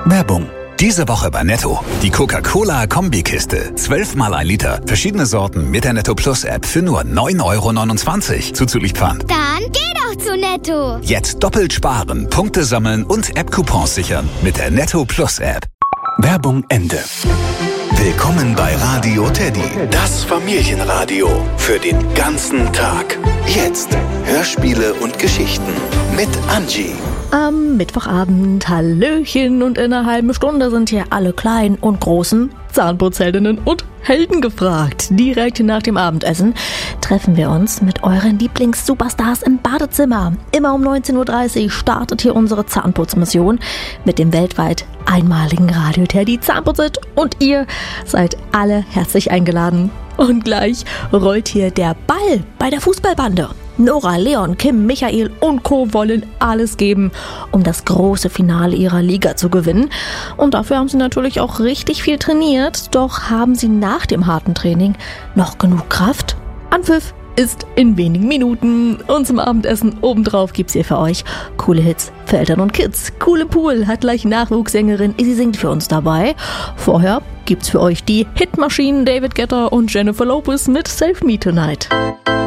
Werbung. Diese Woche bei Netto. Die Coca-Cola Kombikiste. 12 mal 1 Liter. Verschiedene Sorten mit der Netto Plus App für nur 9,29 €. Zuzüglich Pfand. Dann geh doch zu Netto. Jetzt doppelt sparen, Punkte sammeln und App-Coupons sichern mit der Netto Plus App. Werbung Ende. Willkommen bei Radio Teddy, das Familienradio für den ganzen Tag. Jetzt Hörspiele und Geschichten mit Angie. Am Mittwochabend, Hallöchen, und in einer halben Stunde sind hier alle kleinen und großen Zahnputzheldinnen und Helden gefragt. Direkt nach dem Abendessen treffen wir uns mit euren Lieblings-Superstars im Badezimmer. Immer um 19:30 Uhr startet hier unsere Zahnputzmission mit dem weltweit einmaligen Radio Teddy Zahnputzit und ihr seid alle herzlich eingeladen. Und gleich rollt hier der Ball bei der Fußballbande. Nora, Leon, Kim, Michael und Co. wollen alles geben, um das große Finale ihrer Liga zu gewinnen. Und dafür haben sie natürlich auch richtig viel trainiert. Doch haben sie nach dem harten Training noch genug Kraft? Anpfiff ist in wenigen Minuten. Und zum Abendessen obendrauf gibt's hier für euch coole Hits für Eltern und Kids. Coole Pool hat gleich Nachwuchssängerin Izzy singt für uns dabei. Vorher gibt's für euch die Hitmaschinen David Guetta und Jennifer Lopez mit Save Me Tonight.